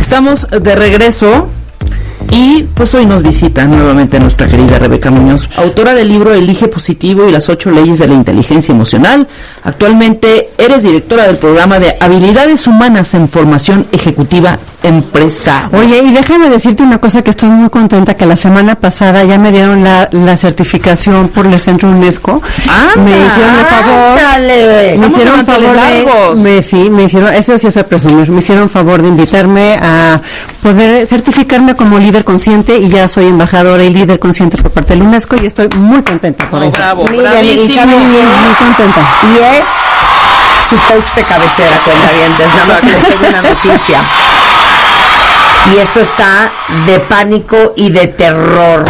Estamos de regreso y pues hoy nos visita nuevamente nuestra querida Rebeca Muñoz, autora del libro Elige Positivo y las 8 leyes de la inteligencia emocional. Actualmente eres directora del programa de Habilidades Humanas en Formación Ejecutiva Empresa. Oye, y déjame decirte una cosa, que estoy muy contenta que la semana pasada ya me dieron la certificación por el Centro UNESCO. Me hicieron el favor. Me hicieron favor me hicieron, eso sí fue presumir, me hicieron favor de invitarme a poder certificarme como líder consciente, y ya soy embajadora y líder consciente por parte del UNESCO, y estoy muy contenta por eso. Bravo, bravísimo. Muy contenta. Y es su coach de cabecera, cuentavientes, nada más que les tengo una noticia. Y esto está de pánico y de terror.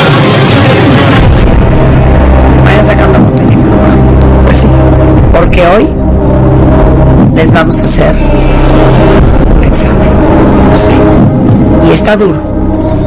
Vayan sacando papel y pluma. Pues sí. Porque hoy les vamos a hacer un examen. Sí. Y está duro.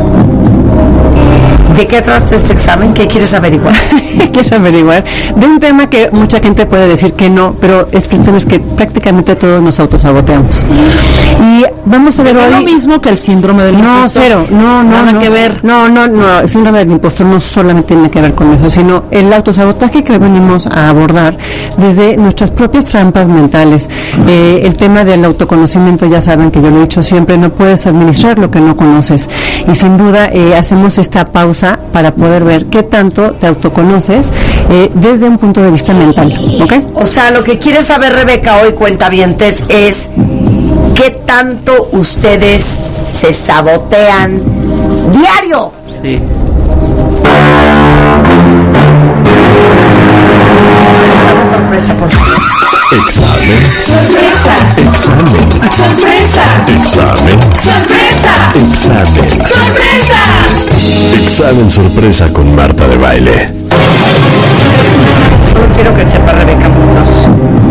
¿De qué trata este examen? ¿Qué quieres averiguar? Quiero averiguar de un tema que mucha gente puede decir que no, pero es que el tema es que prácticamente todos nos autosaboteamos. Y vamos a ver hoy... ¿Es lo mismo que el síndrome del impostor? No, cero, nada que ver. No, el síndrome del impostor no solamente tiene que ver con eso, sino el autosabotaje que venimos a abordar desde nuestras propias trampas mentales. El tema del autoconocimiento, ya saben que yo lo he dicho siempre, no puedes administrar lo que no conoces. Y sin duda hacemos esta pausa para poder ver qué tanto te autoconoces desde un punto de vista mental, ¿ok? O sea, lo que quiere saber Rebeca hoy, cuentavientes, es qué tanto ustedes se sabotean diario. Sí. Esa sorpresa, por favor. Examen. Sorpresa. Examen. Sorpresa. Examen. Sorpresa. Examen. Sorpresa. Examen sorpresa con Marta de Baile. Solo quiero que sepa Rebeca Muñoz.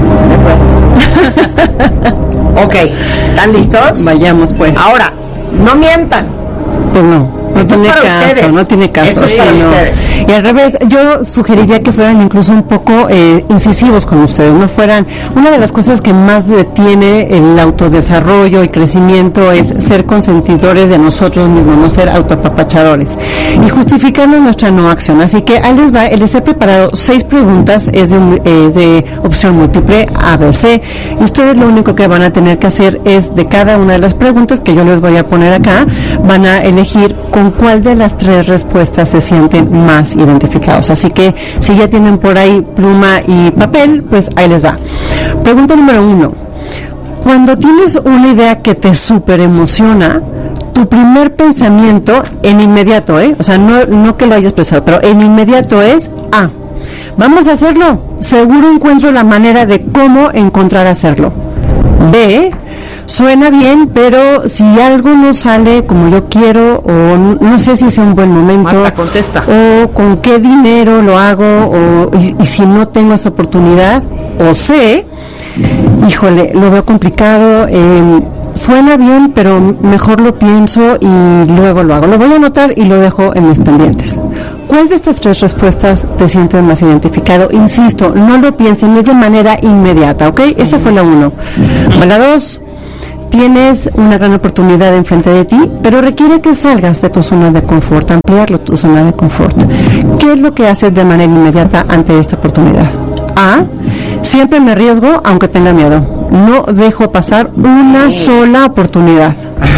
¿Me dueles? Ok, ¿están listos? Vayamos pues. Ahora, no mientan. Pues no. Esto No tiene es para caso, ustedes. no tiene caso. Esto es para ustedes. Y al revés, yo sugeriría que fueran incluso un poco incisivos con ustedes, no fueran... Una de las cosas que más detiene el autodesarrollo y crecimiento es ser consentidores de nosotros mismos, no ser autoapapachadores. Y justificarnos nuestra no acción. Así que ahí les va, les he preparado 6 preguntas, es de opción múltiple, ABC, y ustedes lo único que van a tener que hacer es, de cada una de las preguntas que yo les voy a poner acá, van a elegir con cuál de las 3 respuestas se sienten más identificados. Así que si ya tienen por ahí pluma y papel, pues ahí les va. Pregunta número 1. Cuando tienes una idea que te súper emociona, tu primer pensamiento en inmediato, o sea, no que lo hayas pensado, pero en inmediato es A. Vamos a hacerlo. Seguro encuentro la manera de cómo encontrar hacerlo. B. Suena bien, pero si algo no sale como yo quiero, o no sé si sea un buen momento, Marta, contesta. o con qué dinero lo hago, y si no tengo esa oportunidad, o C, híjole, lo veo complicado, suena bien, pero mejor lo pienso y luego lo hago. Lo voy a anotar y lo dejo en mis pendientes. ¿Cuál de estas 3 respuestas te sientes más identificado? Insisto, no lo piensen, es de manera inmediata, ¿ok? Esa fue la 1. La 2. Tienes una gran oportunidad enfrente de ti, pero requiere que salgas de tu zona de confort, ampliarlo tu zona de confort. ¿Qué es lo que haces de manera inmediata ante esta oportunidad? A. Siempre me arriesgo aunque tenga miedo. No dejo pasar una sola oportunidad.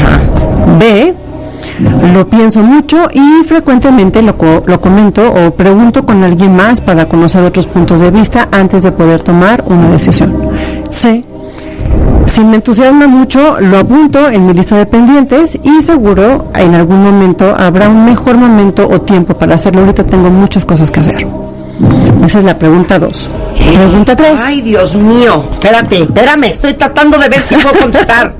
B. Lo pienso mucho y frecuentemente lo comento o pregunto con alguien más para conocer otros puntos de vista antes de poder tomar una decisión. C. Si me entusiasma mucho, lo apunto en mi lista de pendientes y seguro en algún momento habrá un mejor momento o tiempo para hacerlo. Ahorita tengo muchas cosas que hacer. Esa es la pregunta 2. Pregunta 3. Ay, Dios mío. Espérame, estoy tratando de ver si puedo contestar.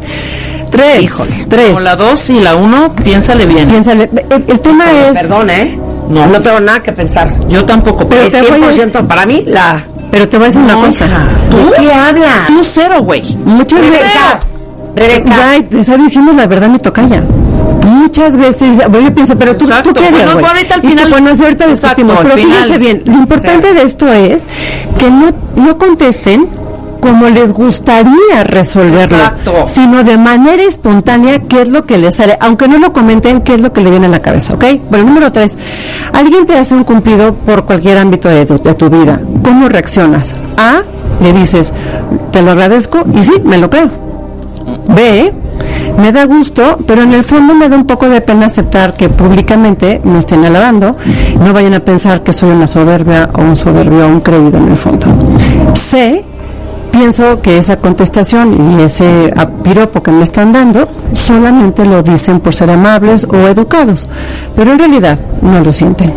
3. Híjole. 3. Con la 2 y la 1, piénsale bien. Piénsale. El tema es... Perdón, no tengo nada que pensar. Yo tampoco. Pero Es 100% para mí la... Pero te voy a decir una cosa. ¿De qué hablas? Tú 0, güey. Muchas veces... Rebeca. Ya, te está diciendo la verdad mi tocaya. Muchas veces, bueno, yo pienso, pero tú qué harías, Bueno, güey. ahorita al final. Bueno, ahorita discutimos, pero fíjense bien, lo importante de esto es que no contesten como les gustaría resolverlo, Exacto. sino de manera espontánea qué es lo que les sale, aunque no lo comenten, qué es lo que le viene a la cabeza, ¿ok? Bueno, número 3, alguien te hace un cumplido por cualquier ámbito de tu vida, ¿cómo reaccionas? A, le dices, te lo agradezco, y sí, me lo creo. B, me da gusto, pero en el fondo me da un poco de pena aceptar que públicamente me estén alabando, no vayan a pensar que soy una soberbia o un soberbio o un creído en el fondo. C, pienso que esa contestación y ese piropo que me están dando solamente lo dicen por ser amables o educados, pero en realidad no lo sienten.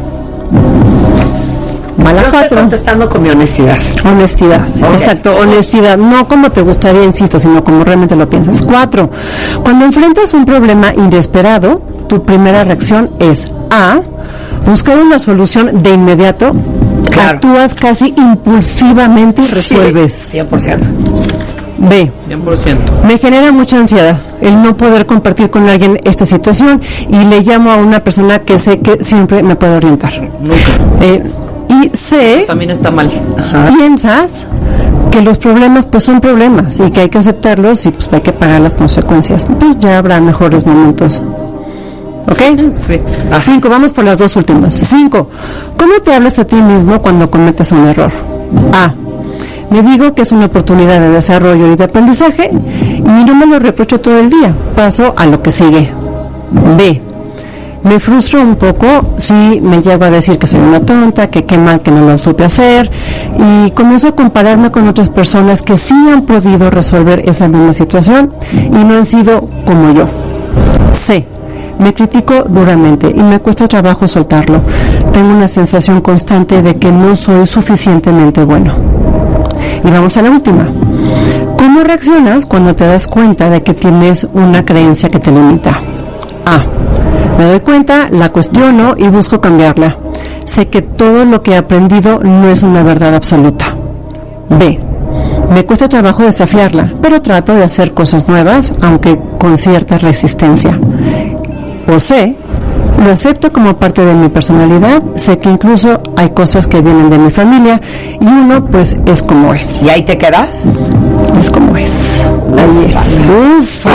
Mala Yo estoy 4. contestando con mi honestidad. Honestidad, Ok. exacto, honestidad, no como te gustaría, insisto, sino como realmente lo piensas. 4. Cuando enfrentas un problema inesperado, tu primera reacción es A, buscar una solución de inmediato, Claro. actúas casi impulsivamente y resuelves. 100%. B, 100%. me genera mucha ansiedad el no poder compartir con alguien esta situación y le llamo a una persona que sé que siempre me puede orientar. Nunca. Y C, También está mal. piensas que los problemas pues son problemas y que hay que aceptarlos y pues hay que pagar las consecuencias. Pues ya habrá mejores momentos. ¿Ok? Sí. 5, vamos por las dos últimas. 5, ¿cómo te hablas a ti mismo cuando cometes un error? A, me digo que es una oportunidad de desarrollo y de aprendizaje y no me lo reprocho todo el día. Paso a lo que sigue. B, me frustro un poco si me llego a decir que soy una tonta, que qué mal que no lo supe hacer y comienzo a compararme con otras personas que sí han podido resolver esa misma situación y no han sido como yo. C, me critico duramente y me cuesta trabajo soltarlo. Tengo una sensación constante de que no soy suficientemente bueno. Y vamos a la última. ¿Cómo reaccionas cuando te das cuenta de que tienes una creencia que te limita? A, me doy cuenta, la cuestiono y busco cambiarla. Sé que todo lo que he aprendido no es una verdad absoluta. B, me cuesta trabajo desafiarla, pero trato de hacer cosas nuevas, aunque con cierta resistencia. O C, lo acepto como parte de mi personalidad, sé que incluso hay cosas que vienen de mi familia y uno pues es como es. ¿Y ahí te quedas? Es como es. Ahí es. Ufa.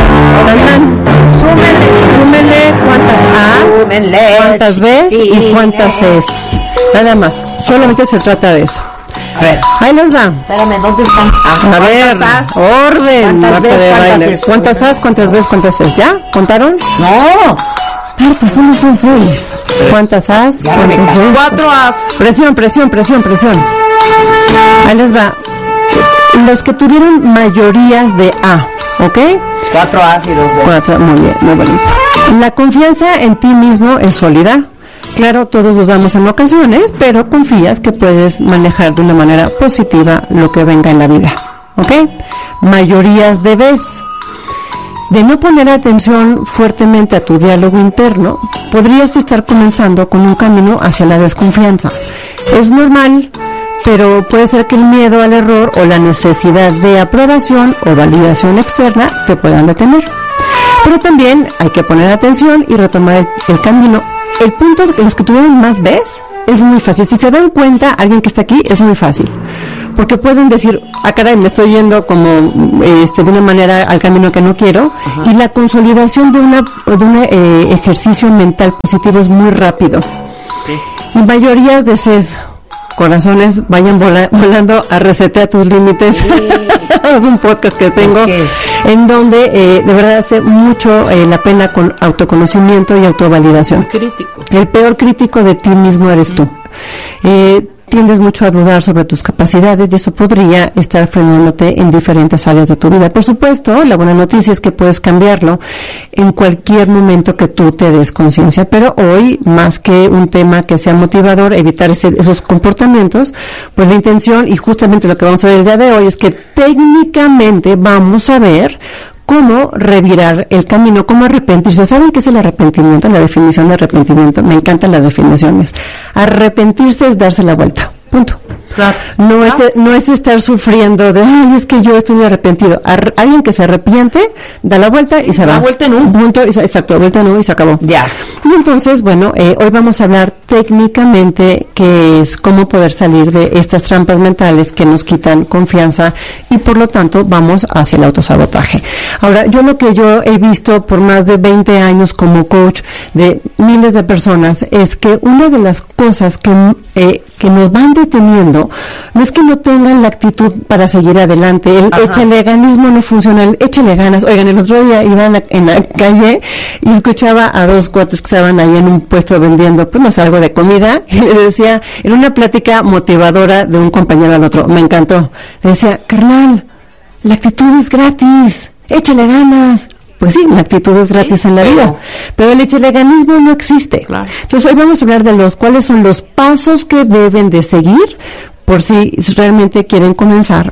Súmele cuántas A's, Súmenle. cuántas B's y cuántas C's. Nada más. Solamente se trata de eso. A ver, Ahí les va. espérame, ¿dónde están? A ver, As? orden. ¿Cuántas Marta B's, de cuántas baile. C's? ¿Cuántas A's, cuántas B's, cuántas C's? ¿Ya? ¿Contaron? No. Marta, solo son 6. ¿Cuántas A's? Ya, ¿Cuántas Rebeca. B's? 4 As. Presión. Ahí les va. Los que tuvieron mayorías de A, ¿ok? 4 A's y 2 B's. 4, muy bien, muy bonito. La confianza en ti mismo es sólida. Claro, todos dudamos en ocasiones, pero confías que puedes manejar de una manera positiva lo que venga en la vida, ¿ok? Mayorías de B's. De no poner atención fuertemente a tu diálogo interno, podrías estar comenzando con un camino hacia la desconfianza. Es normal, pero puede ser que el miedo al error o la necesidad de aprobación o validación externa te puedan detener. Pero también hay que poner atención y retomar el camino. El punto de que los que tuvieron más B's es muy fácil. Si se dan cuenta, alguien que está aquí, es muy fácil. Porque pueden decir, caray, me estoy yendo como de una manera al camino que no quiero. Ajá. Y la consolidación de un ejercicio mental positivo es muy rápido. Sí. Y mayorías de C's, corazones, vayan volando a resetear tus límites. Sí. Es un podcast que tengo en donde de verdad hace mucho la pena con autoconocimiento y autovalidación. Crítico. El peor crítico de ti mismo eres tú. Tiendes mucho a dudar sobre tus capacidades y eso podría estar frenándote en diferentes áreas de tu vida. Por supuesto, la buena noticia es que puedes cambiarlo en cualquier momento que tú te des conciencia, pero hoy, más que un tema que sea motivador, evitar esos comportamientos, pues la intención, y justamente lo que vamos a ver el día de hoy, es que técnicamente vamos a ver cómo revirar el camino, cómo arrepentirse. ¿Saben qué es el arrepentimiento? La definición de arrepentimiento, me encantan las definiciones. Arrepentirse es darse la vuelta. Punto. Claro. No es estar sufriendo de, ay, es que yo estoy arrepentido. Alguien que se arrepiente, da la vuelta y se va. La vuelta en U. Punto, exacto, vuelta en U y se acabó. Ya. Y entonces, bueno, hoy vamos a hablar técnicamente qué es cómo poder salir de estas trampas mentales que nos quitan confianza y por lo tanto vamos hacia el autosabotaje. Ahora, lo que yo he visto por más de 20 años como coach de miles de personas es que una de las cosas que nos van deteniendo no es que no tengan la actitud para seguir adelante. El échaleganismo no funciona, el échale ganas. Oigan, el otro día iba en la calle y escuchaba a dos cuates que estaban ahí en un puesto vendiendo, pues no sé, algo de comida, y le decía, en una plática motivadora de un compañero al otro, me encantó, le decía, carnal, la actitud es gratis, échale ganas. Pues sí, la actitud es gratis en la vida, pero el échaleganismo no existe. Claro. Entonces hoy vamos a hablar de cuáles son los pasos que deben de seguir por si realmente quieren comenzar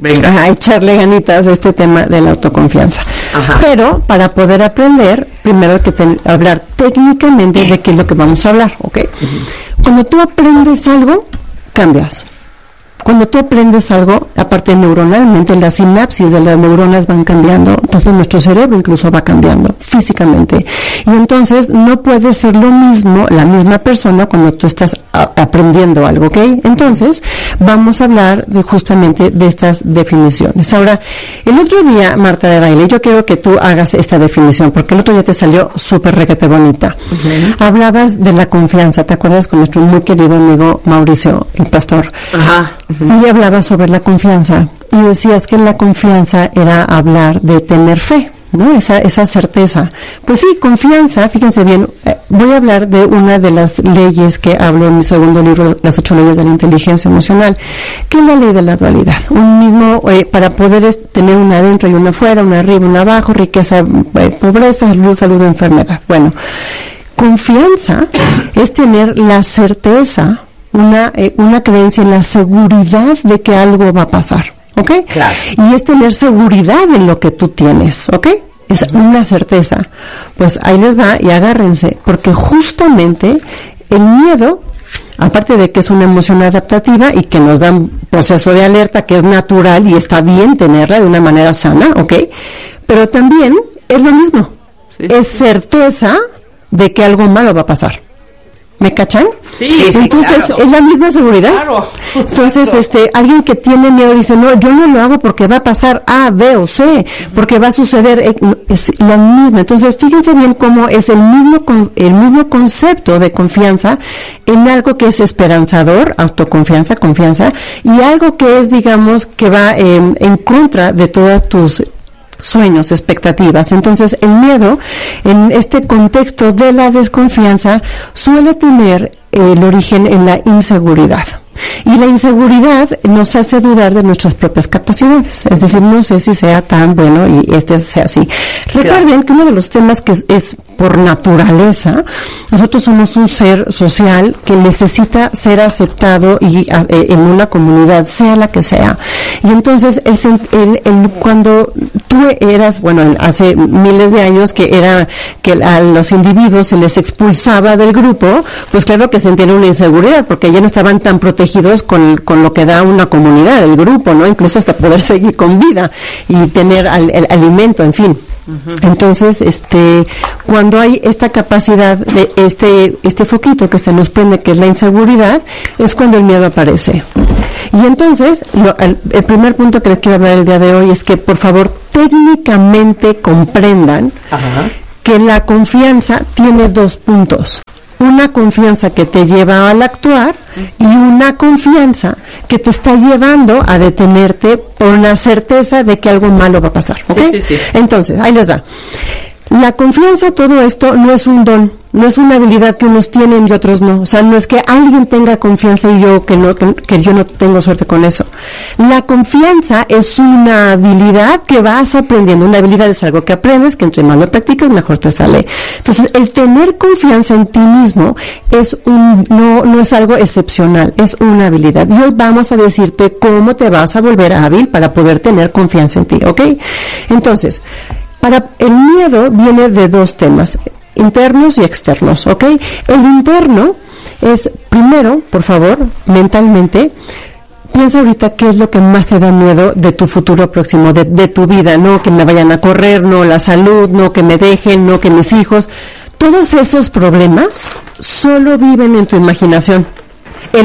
a echarle ganitas a este tema de la autoconfianza. Ajá. Pero para poder aprender, primero hay que hablar técnicamente de qué es lo que vamos a hablar, ¿ok? Cuando tú aprendes algo, cambias. Cuando tú aprendes algo, aparte neuronalmente, las sinapsis de las neuronas van cambiando, entonces nuestro cerebro incluso va cambiando físicamente. Y entonces no puede ser lo mismo, la misma persona cuando tú estás aprendiendo algo, ¿ok? Entonces, vamos a hablar justamente de estas definiciones. Ahora, el otro día, Marta de Baile, yo quiero que tú hagas esta definición, porque el otro día te salió súper requete bonita. Hablabas de la confianza, ¿te acuerdas? Con nuestro muy querido amigo Mauricio, el pastor. Ajá. Y hablaba sobre la confianza y decías que la confianza era hablar de tener fe, ¿no? Esa certeza. Pues sí, confianza, fíjense bien, voy a hablar de una de las leyes que hablo en mi segundo libro, Las 8 leyes de la inteligencia emocional, que es la ley de la dualidad. Un mismo, para poder tener una adentro y una afuera, una arriba, una abajo, riqueza, pobreza, salud, enfermedad. Bueno, confianza es tener la certeza, una creencia en la seguridad de que algo va a pasar, ¿ok? Claro. Y es tener seguridad en lo que tú tienes, ¿ok? Es una certeza. Pues ahí les va y agárrense, porque justamente el miedo, aparte de que es una emoción adaptativa y que nos da un proceso de alerta que es natural y está bien tenerla de una manera sana, ¿ok? Pero también es lo mismo, es certeza de que algo malo va a pasar. ¿Me cachan? Sí, entonces claro. Es la misma seguridad. Claro. Entonces, alguien que tiene miedo dice, no, yo no lo hago porque va a pasar A, B o C, porque va a suceder, es la misma. Entonces, fíjense bien cómo es el mismo concepto de confianza en algo que es esperanzador, autoconfianza, confianza, y algo que es, digamos, que va en contra de todas tus sueños, expectativas. Entonces, el miedo, en este contexto de la desconfianza, suele tener el origen en la inseguridad. Y la inseguridad nos hace dudar de nuestras propias capacidades. Es decir, no sé si sea tan bueno y sea así. Recuerden que uno de los temas que es por naturaleza, nosotros somos un ser social que necesita ser aceptado y en una comunidad, sea la que sea. Y entonces, cuando tú eras, bueno, hace miles de años que a los individuos se les expulsaba del grupo, pues claro que sentían una inseguridad, porque ya no estaban tan protegidos con lo que da una comunidad, el grupo, ¿no? Incluso hasta poder seguir con vida y tener el alimento, en fin. Entonces, cuando hay esta capacidad de este foquito que se nos prende, que es la inseguridad, es cuando el miedo aparece. Y entonces, el primer punto que les quiero hablar el día de hoy es que, por favor, técnicamente comprendan que la confianza tiene 2 puntos. Una confianza que te lleva al actuar y una confianza que te está llevando a detenerte por la certeza de que algo malo va a pasar, ¿ok? Sí. Entonces, ahí les va. La confianza, todo esto, no es un don, no es una habilidad que unos tienen y otros no. O sea, no es que alguien tenga confianza y yo que yo no tengo suerte con eso. La confianza es una habilidad que vas aprendiendo. Una habilidad es algo que aprendes, que entre más lo practicas, mejor te sale. Entonces, el tener confianza en ti mismo no es algo excepcional, es una habilidad. Y hoy vamos a decirte cómo te vas a volver hábil para poder tener confianza en ti, ¿ok? Entonces, el miedo viene de 2 temas, internos y externos, ¿ok? El interno es, primero, por favor, mentalmente, piensa ahorita qué es lo que más te da miedo de tu futuro próximo, de tu vida, no que me vayan a correr, no la salud, no que me dejen, no que mis hijos. Todos esos problemas solo viven en tu imaginación. El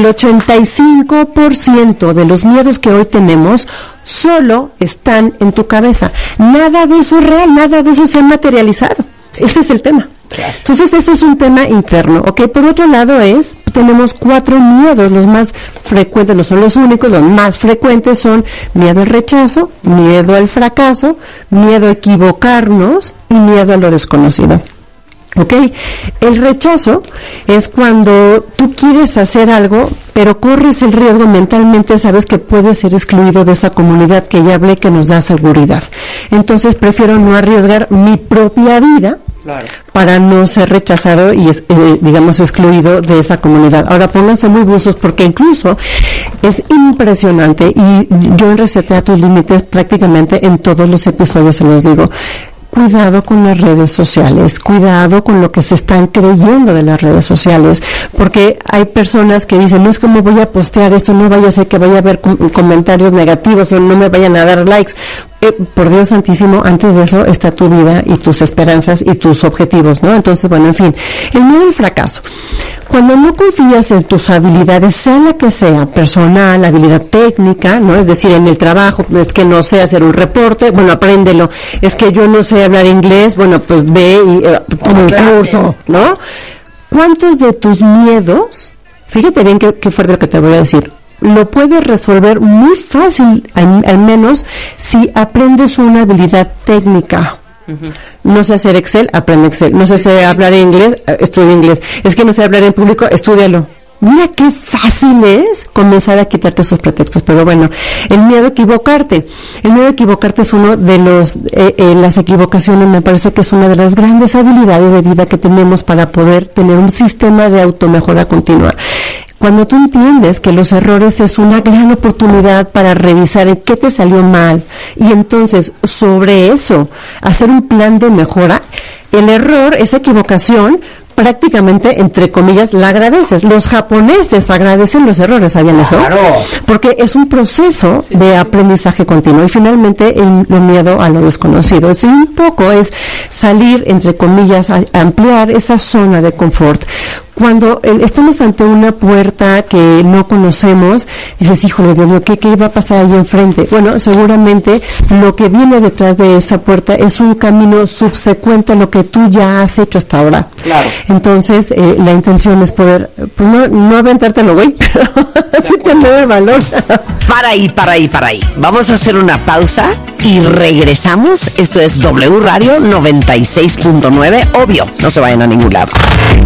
85% de los miedos que hoy tenemos solo están en tu cabeza. Nada de eso es real, nada de eso se ha materializado. Ese es el tema. Claro. Entonces, ese es un tema interno, ¿ok? Por otro lado tenemos 4 miedos, los más frecuentes, no son los únicos, los más frecuentes son miedo al rechazo, miedo al fracaso, miedo a equivocarnos y miedo a lo desconocido. ¿Ok? El rechazo es cuando tú quieres hacer algo, pero corres el riesgo mentalmente, sabes que puedes ser excluido de esa comunidad que ya hablé que nos da seguridad. Entonces prefiero no arriesgar mi propia vida. Claro. Para no ser rechazado y, digamos, excluido de esa comunidad. Ahora, pónganse muy buzos porque incluso es impresionante y yo en Resetea tus Límites prácticamente en todos los episodios se los digo. Cuidado con las redes sociales, cuidado con lo que se están creyendo de las redes sociales, porque hay personas que dicen, no es como voy a postear esto, no vaya a ser que vaya a haber comentarios negativos o no me vayan a dar likes. Por Dios santísimo, antes de eso está tu vida y tus esperanzas y tus objetivos, ¿no? Entonces, bueno, en fin, el miedo al fracaso. Cuando no confías en tus habilidades, sea la que sea, personal, habilidad técnica, ¿no? Es decir, en el trabajo, es que no sé hacer un reporte, bueno, apréndelo. Es que yo no sé hablar inglés, bueno, pues ve y toma un curso, ¿no? ¿Cuántos de tus miedos, fíjate bien qué fuerte lo que te voy a decir, lo puedes resolver muy fácil, al menos si aprendes una habilidad técnica? Uh-huh. No sé hacer Excel, aprende Excel. No sé hablar inglés, estudia inglés. Es que no sé hablar en público, estúdialo. Mira qué fácil es comenzar a quitarte esos pretextos. Pero bueno, el miedo a equivocarte. El miedo a equivocarte es uno de las equivocaciones me parece que es una de las grandes habilidades de vida que tenemos para poder tener un sistema de automejora continua. Cuando tú entiendes que los errores es una gran oportunidad para revisar en qué te salió mal y entonces sobre eso hacer un plan de mejora, el error, esa equivocación, prácticamente, entre comillas, la agradeces. Los japoneses agradecen los errores, ¿sabían eso? Claro. Porque es un proceso de aprendizaje continuo. Y finalmente, el miedo a lo desconocido. Es un poco, es salir, entre comillas, a ampliar esa zona de confort. Cuando estamos ante una puerta que no conocemos, dices, híjole, Dios mío, ¿qué va a pasar ahí enfrente? Bueno, seguramente lo que viene detrás de esa puerta es un camino subsecuente a lo que tú ya has hecho hasta ahora. Claro. Entonces, la intención es poder, pues no aventártelo, güey, pero así tener el valor. Para ahí. Vamos a hacer una pausa y regresamos. Esto es W Radio 96.9, obvio, no se vayan a ningún lado.